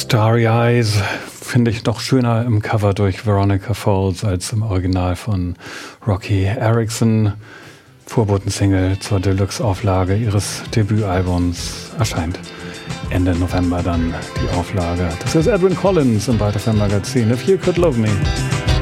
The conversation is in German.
Starry Eyes finde ich noch schöner im Cover durch Veronica Falls als im Original von Rocky Erickson. Vorboten-Single zur Deluxe-Auflage ihres Debütalbums erscheint Ende November dann die Auflage. Das ist Edwyn Collins im Byte FM Magazin. If You Could Love Me.